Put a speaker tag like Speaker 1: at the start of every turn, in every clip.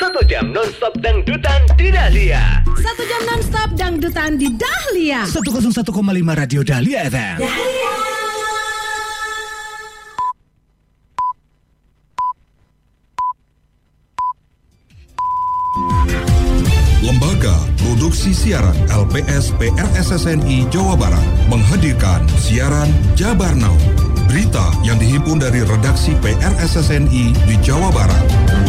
Speaker 1: 1 jam non-stop dangdutan di Dahlia.
Speaker 2: 1 jam non-stop dangdutan di Dahlia.
Speaker 3: 101,5 Radio Dahlia FM.
Speaker 2: Dahlia.
Speaker 4: Lembaga Produksi Siaran LPS PRSSNI Jawa Barat menghadirkan siaran Jabar Now. Berita yang dihimpun dari redaksi PRSSNI di Jawa Barat.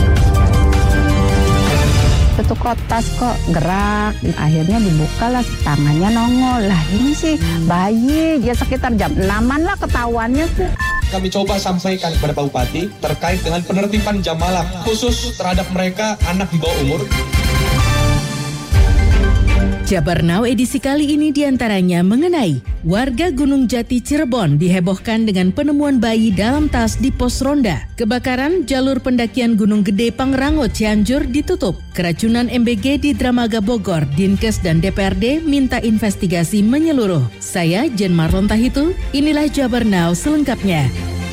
Speaker 5: Itu kotas kok gerak, akhirnya dibukalah, tangannya nongol. Lah ini sih bayi, dia sekitar jam 6-an lah ketahuannya tuh.
Speaker 6: Kami coba sampaikan kepada Pak Bupati terkait dengan penertiban jam malam khusus terhadap mereka anak di bawah umur.
Speaker 2: Jabar Now edisi kali ini diantaranya mengenai warga Gunung Jati Cirebon dihebohkan dengan penemuan bayi dalam tas di pos ronda. Kebakaran jalur pendakian Gunung Gede Pangrango Cianjur ditutup. Keracunan MBG di Dramaga Bogor, Dinkes dan DPRD minta investigasi menyeluruh. Saya Jen Marlon Tahitu, inilah Jabar Now selengkapnya.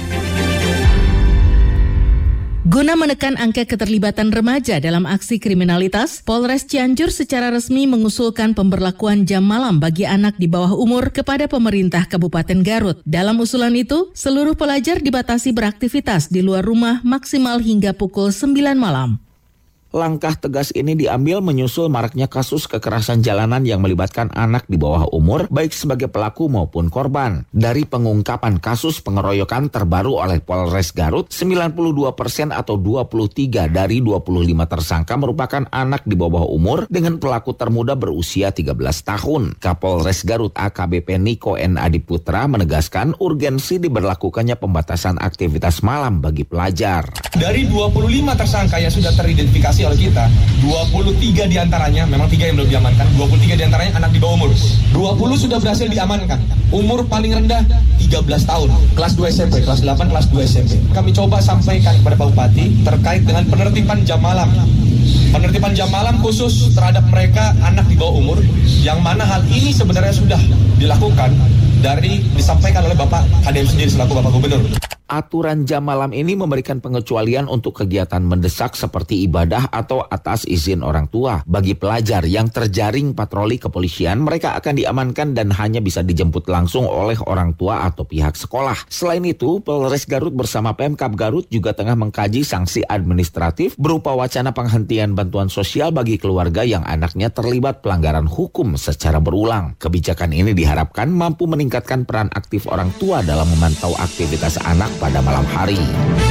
Speaker 2: Guna menekan angka keterlibatan remaja dalam aksi kriminalitas, Polres Cianjur secara resmi mengusulkan pemberlakuan jam malam bagi anak di bawah umur kepada pemerintah Kabupaten Garut. Dalam usulan itu, seluruh pelajar dibatasi beraktivitas di luar rumah maksimal hingga pukul 9 malam.
Speaker 7: Langkah tegas ini diambil menyusul maraknya kasus kekerasan jalanan yang melibatkan anak di bawah umur, baik sebagai pelaku maupun korban. Dari pengungkapan kasus pengeroyokan terbaru oleh Polres Garut, 92% atau 23 dari 25 tersangka merupakan anak di bawah umur dengan pelaku termuda berusia 13 tahun. Kapolres Garut AKBP Niko N. Adiputra menegaskan urgensi diberlakukannya pembatasan aktivitas malam bagi pelajar.
Speaker 6: Dari 25 tersangka yang sudah teridentifikasi oleh kita, 23 diantaranya, memang 3 yang belum diamankan, 23 diantaranya anak di bawah umur. 20 sudah berhasil diamankan. Umur paling rendah 13 tahun, kelas 2 SMP, kelas 8, kelas 2 SMP. Kami coba sampaikan kepada Pak Bupati terkait dengan penertiban jam malam. Penertiban jam malam khusus terhadap mereka anak di bawah umur, yang mana hal ini sebenarnya sudah dilakukan dari disampaikan oleh Bapak HDM sendiri selaku Bapak Gubernur.
Speaker 7: Aturan jam malam ini memberikan pengecualian untuk kegiatan mendesak seperti ibadah atau atas izin orang tua. Bagi pelajar yang terjaring patroli kepolisian, mereka akan diamankan dan hanya bisa dijemput langsung oleh orang tua atau pihak sekolah. Selain itu, Polres Garut bersama Pemkab Garut juga tengah mengkaji sanksi administratif berupa wacana penghentian bantuan sosial bagi keluarga yang anaknya terlibat pelanggaran hukum secara berulang. Kebijakan ini diharapkan mampu meningkatkan peran aktif orang tua dalam memantau aktivitas anak pada malam hari.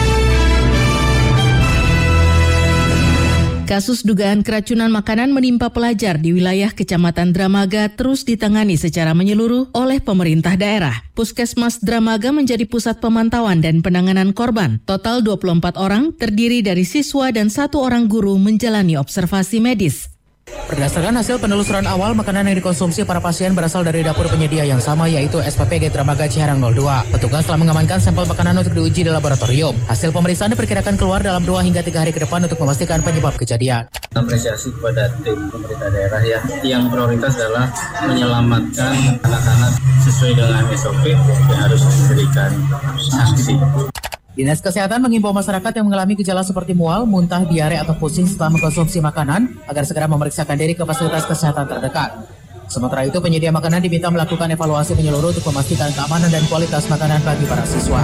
Speaker 2: Kasus dugaan keracunan makanan menimpa pelajar di wilayah Kecamatan Dramaga terus ditangani secara menyeluruh oleh pemerintah daerah. Puskesmas Dramaga menjadi pusat pemantauan dan penanganan korban. Total 24 orang terdiri dari siswa dan 1 orang guru menjalani observasi medis.
Speaker 8: Berdasarkan hasil penelusuran awal, makanan yang dikonsumsi para pasien berasal dari dapur penyedia yang sama, yaitu SPPG Dramaga Ciharang 02. Petugas telah mengamankan sampel makanan untuk diuji di laboratorium. Hasil pemeriksaan diperkirakan keluar dalam 2 hingga 3 hari ke depan untuk memastikan penyebab kejadian.
Speaker 9: Apresiasi kepada tim pemerintah daerah ya, yang prioritas adalah menyelamatkan anak-anak sesuai dengan SOP yang harus diberikan sanksi.
Speaker 8: Dinas Kesehatan mengimbau masyarakat yang mengalami gejala seperti mual, muntah, diare, atau pusing setelah mengkonsumsi makanan agar segera memeriksakan diri ke fasilitas kesehatan terdekat. Sementara itu, penyedia makanan diminta melakukan evaluasi menyeluruh untuk memastikan keamanan dan kualitas makanan bagi para siswa.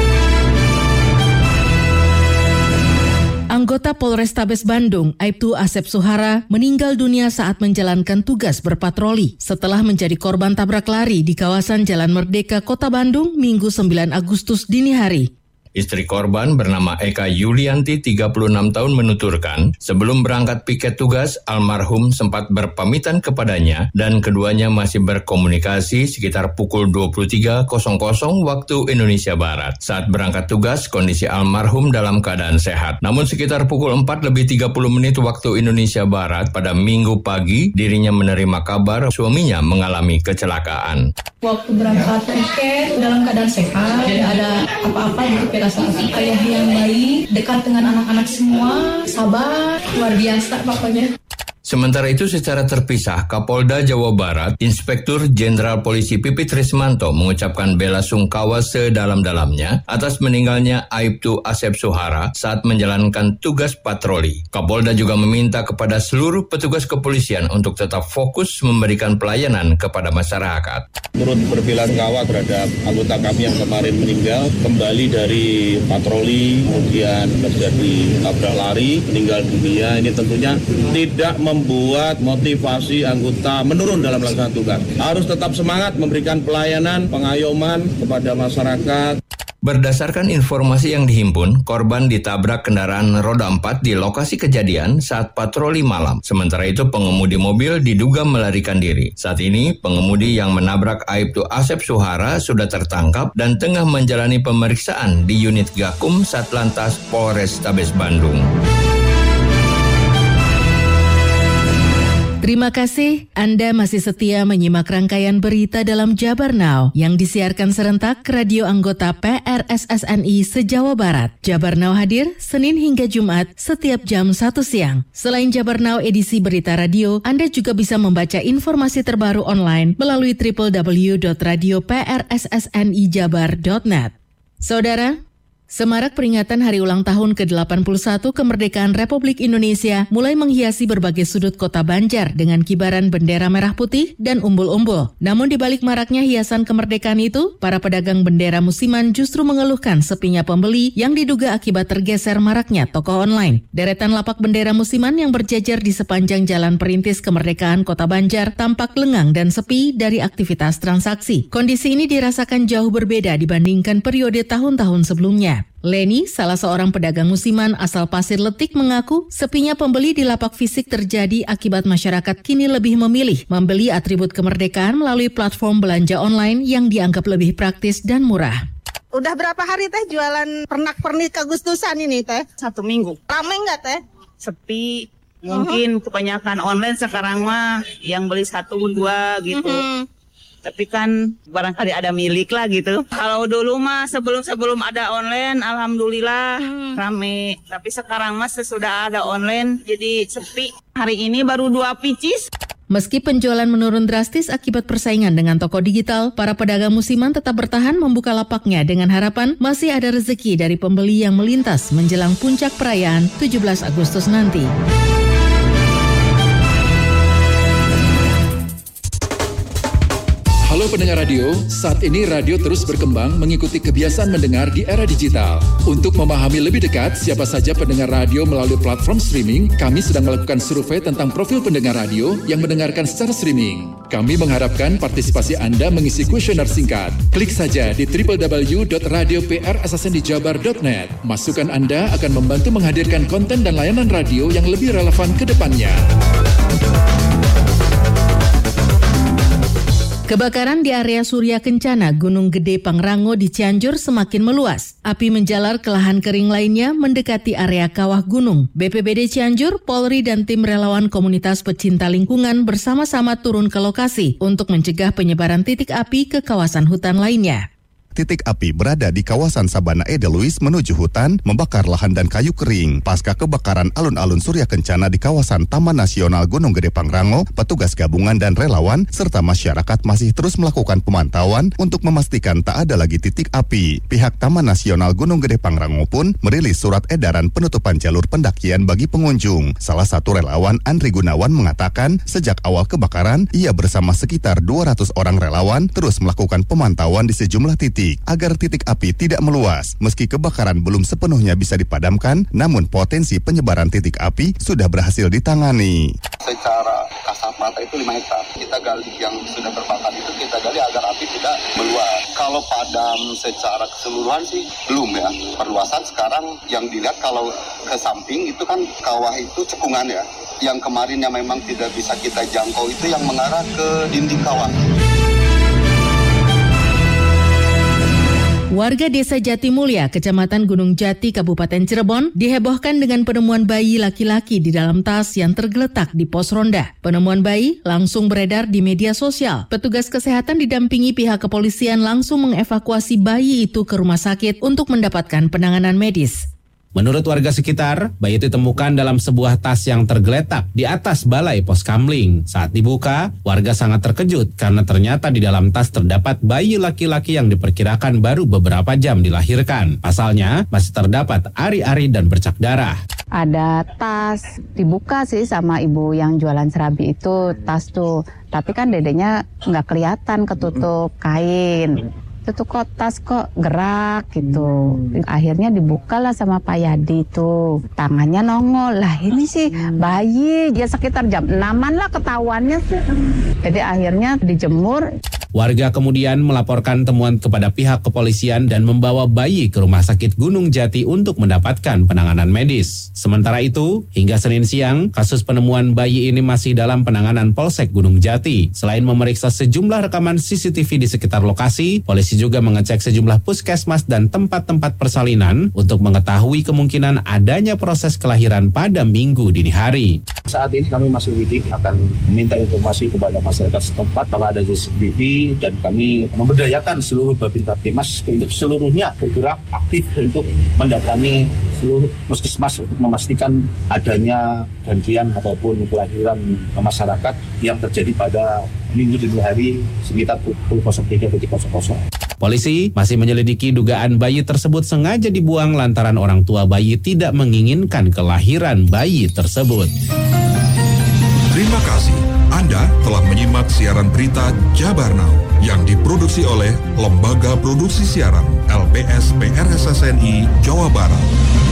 Speaker 2: Anggota Polrestabes Bandung, Aibtu Asep Suhara, meninggal dunia saat menjalankan tugas berpatroli setelah menjadi korban tabrak lari di kawasan Jalan Merdeka, Kota Bandung, Minggu 9 Agustus dini hari.
Speaker 10: Istri korban bernama Eka Yulianti, 36 tahun, menuturkan sebelum berangkat piket tugas, almarhum sempat berpamitan kepadanya dan keduanya masih berkomunikasi sekitar pukul 23.00 waktu Indonesia Barat. Saat berangkat tugas, kondisi almarhum dalam keadaan sehat. Namun sekitar pukul 4:30 waktu Indonesia Barat pada Minggu pagi, dirinya menerima kabar suaminya mengalami kecelakaan.
Speaker 11: Waktu berangkat piket dalam keadaan sehat, tidak ada apa-apa gitu. Saat ayah yang baik, dekat dengan anak-anak semua, sabar, luar biasa pokoknya.
Speaker 10: Sementara itu secara terpisah, Kapolda Jawa Barat, Inspektur Jenderal Polisi Pipit Rismanto mengucapkan bela sungkawa sedalam-dalamnya atas meninggalnya Aibtu Asep Suhara saat menjalankan tugas patroli. Kapolda juga meminta kepada seluruh petugas kepolisian untuk tetap fokus memberikan pelayanan kepada masyarakat.
Speaker 12: Turut berbelasungkawa terhadap anggota kami yang kemarin meninggal, kembali dari patroli, kemudian terjadi tabrak lari, meninggal dunia. Ini tentunya tidak membuat motivasi anggota menurun dalam melaksanakan tugas. Harus tetap semangat memberikan pelayanan, pengayoman kepada masyarakat.
Speaker 10: Berdasarkan informasi yang dihimpun, korban ditabrak kendaraan roda 4 di lokasi kejadian saat patroli malam. Sementara itu pengemudi mobil diduga melarikan diri. Saat ini, pengemudi yang menabrak Aibtu Asep Suhara sudah tertangkap dan tengah menjalani pemeriksaan di unit Gakum Satlantas Polrestabes Bandung.
Speaker 2: Terima kasih Anda masih setia menyimak rangkaian berita dalam Jabar Now yang disiarkan serentak ke radio anggota PRSSNI se-Jawa Barat. Jabar Now hadir Senin hingga Jumat setiap jam 1 siang. Selain Jabar Now edisi berita radio, Anda juga bisa membaca informasi terbaru online melalui www.radioprssnijabar.net. Saudara, semarak peringatan hari ulang tahun ke-81 kemerdekaan Republik Indonesia mulai menghiasi berbagai sudut kota Banjar dengan kibaran bendera merah putih dan umbul-umbul. Namun di balik maraknya hiasan kemerdekaan itu, para pedagang bendera musiman justru mengeluhkan sepinya pembeli yang diduga akibat tergeser maraknya toko online. Deretan lapak bendera musiman yang berjajar di sepanjang jalan perintis kemerdekaan kota Banjar tampak lengang dan sepi dari aktivitas transaksi. Kondisi ini dirasakan jauh berbeda dibandingkan periode tahun-tahun sebelumnya. Leni, salah seorang pedagang musiman asal Pasir Letik, mengaku sepinya pembeli di lapak fisik terjadi akibat masyarakat kini lebih memilih membeli atribut kemerdekaan melalui platform belanja online yang dianggap lebih praktis dan murah.
Speaker 13: Udah berapa hari teh jualan pernak-pernik Agustusan ini teh? 1 minggu. Ramai nggak teh?
Speaker 14: Sepi. Mungkin kebanyakan online sekarang mah yang beli 1, 2 gitu. Tapi kan barangkali ada milik lah gitu. Kalau dulu mah sebelum ada online, alhamdulillah rame. Tapi sekarang mah sesudah ada online jadi sepi. Hari ini baru 2 picis.
Speaker 2: Meski penjualan menurun drastis akibat persaingan dengan toko digital, para pedagang musiman tetap bertahan membuka lapaknya dengan harapan masih ada rezeki dari pembeli yang melintas menjelang puncak perayaan 17 Agustus nanti.
Speaker 15: Halo pendengar radio, saat ini radio terus berkembang mengikuti kebiasaan mendengar di era digital. Untuk memahami lebih dekat siapa saja pendengar radio melalui platform streaming, kami sedang melakukan survei tentang profil pendengar radio yang mendengarkan secara streaming. Kami mengharapkan partisipasi Anda mengisi kuesioner singkat. Klik saja di www.radioprssnijabar.net. Masukan Anda akan membantu menghadirkan konten dan layanan radio yang lebih relevan ke depannya.
Speaker 2: Kebakaran di area Surya Kencana, Gunung Gede Pangrango di Cianjur semakin meluas. Api menjalar ke lahan kering lainnya mendekati area kawah gunung. BPBD Cianjur, Polri, dan tim relawan komunitas pecinta lingkungan bersama-sama turun ke lokasi untuk mencegah penyebaran titik api ke kawasan hutan lainnya.
Speaker 16: Titik api berada di kawasan Sabana Edelweiss menuju hutan, membakar lahan dan kayu kering. Pasca kebakaran alun-alun Surya Kencana di kawasan Taman Nasional Gunung Gede Pangrango, petugas gabungan dan relawan serta masyarakat masih terus melakukan pemantauan untuk memastikan tak ada lagi titik api. Pihak Taman Nasional Gunung Gede Pangrango pun merilis surat edaran penutupan jalur pendakian bagi pengunjung. Salah satu relawan, Andri Gunawan, mengatakan sejak awal kebakaran, ia bersama sekitar 200 orang relawan terus melakukan pemantauan di sejumlah titik agar titik api tidak meluas. Meski kebakaran belum sepenuhnya bisa dipadamkan, namun potensi penyebaran titik api sudah berhasil ditangani.
Speaker 17: Secara kasat mata itu 5 hektar. Kita gali yang sudah terbakar itu, kita gali agar api tidak meluas. Kalau padam secara keseluruhan sih belum ya. Perluasan sekarang yang dilihat kalau ke samping itu kan kawah itu cekungan ya. Yang kemarin yang memang tidak bisa kita jangkau itu yang mengarah ke dinding kawah.
Speaker 2: Warga Desa Jatimulya, Kecamatan Gunung Jati, Kabupaten Cirebon, dihebohkan dengan penemuan bayi laki-laki di dalam tas yang tergeletak di pos ronda. Penemuan bayi langsung beredar di media sosial. Petugas kesehatan didampingi pihak kepolisian langsung mengevakuasi bayi itu ke rumah sakit untuk mendapatkan penanganan medis.
Speaker 18: Menurut warga sekitar, bayi itu ditemukan dalam sebuah tas yang tergeletak di atas balai pos kamling. Saat dibuka, warga sangat terkejut karena ternyata di dalam tas terdapat bayi laki-laki yang diperkirakan baru beberapa jam dilahirkan. Pasalnya, masih terdapat ari-ari dan bercak darah.
Speaker 5: Ada tas, dibuka sih sama ibu yang jualan serabi itu, tas tuh. Tapi kan dedenya nggak kelihatan, ketutup kain. Itu tuh kok tas kok gerak gitu. Akhirnya dibukalah sama Pak Yadi tuh. Tangannya nongol. Lah ini sih bayi, dia sekitar jam 6-an lah ketahuannya sih. Jadi akhirnya dijemur.
Speaker 18: Warga kemudian melaporkan temuan kepada pihak kepolisian dan membawa bayi ke Rumah Sakit Gunung Jati untuk mendapatkan penanganan medis. Sementara itu, hingga Senin siang, kasus penemuan bayi ini masih dalam penanganan Polsek Gunung Jati. Selain memeriksa sejumlah rekaman CCTV di sekitar lokasi, polisi juga mengecek sejumlah puskesmas dan tempat-tempat persalinan untuk mengetahui kemungkinan adanya proses kelahiran pada Minggu dini hari.
Speaker 19: Saat ini kami masih lidik akan meminta informasi kepada masyarakat setempat kalau ada CCTV, dan kami memberdayakan seluruh Babinsa Timas untuk seluruhnya bergerak aktif untuk mendatangi seluruh puskesmas untuk memastikan adanya gangguan ataupun kelahiran masyarakat yang terjadi pada Minggu dini hari sekitar pukul 03.00.
Speaker 18: Polisi masih menyelidiki dugaan bayi tersebut sengaja dibuang lantaran orang tua bayi tidak menginginkan kelahiran bayi tersebut.
Speaker 4: Terima kasih. Anda telah menyimak siaran berita Jabar Now yang diproduksi oleh Lembaga Produksi Siaran LPS PRSSNI Jawa Barat.